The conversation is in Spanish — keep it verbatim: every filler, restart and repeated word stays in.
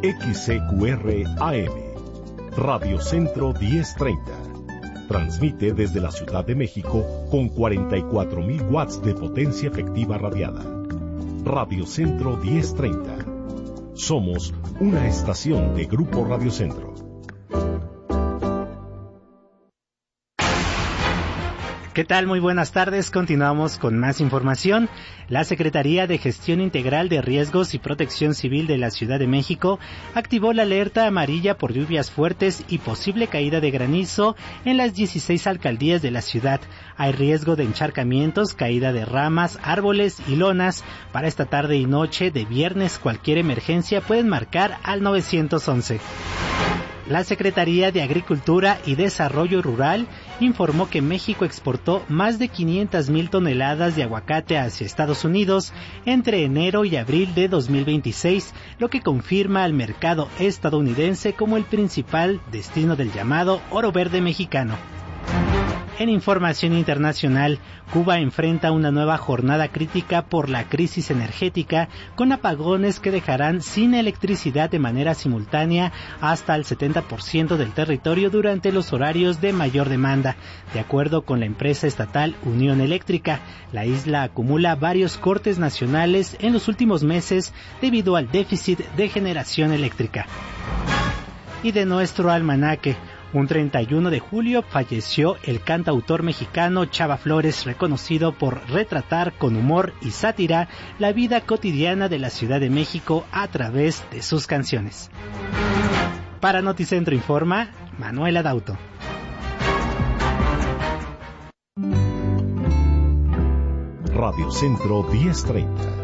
X C Q R A M, Radio Centro diez treinta. Transmite desde la Ciudad de México con cuarenta y cuatro mil watts de potencia efectiva radiada. Radio Centro diez treinta. Somos una estación de Grupo Radio Centro. ¿Qué tal? Muy buenas tardes. Continuamos con más información. La Secretaría de Gestión Integral de Riesgos y Protección Civil de la Ciudad de México activó la alerta amarilla por lluvias fuertes y posible caída de granizo en las dieciséis alcaldías de la ciudad. Hay riesgo de encharcamientos, caída de ramas, árboles y lonas. Para esta tarde y noche de viernes, cualquier emergencia pueden marcar al nueve once. La Secretaría de Agricultura y Desarrollo Rural informó que México exportó más de quinientas mil toneladas de aguacate hacia Estados Unidos entre enero y abril de dos mil veintiséis, lo que confirma al mercado estadounidense como el principal destino del llamado oro verde mexicano. En información internacional, Cuba enfrenta una nueva jornada crítica por la crisis energética, con apagones que dejarán sin electricidad de manera simultánea hasta el setenta por ciento del territorio durante los horarios de mayor demanda. De acuerdo con la empresa estatal Unión Eléctrica, la isla acumula varios cortes nacionales en los últimos meses debido al déficit de generación eléctrica. Y de nuestro almanaque, un treinta y uno de julio falleció el cantautor mexicano Chava Flores, reconocido por retratar con humor y sátira la vida cotidiana de la Ciudad de México a través de sus canciones. Para Noticentro informa Manuel Adauto. Radio Centro diez treinta.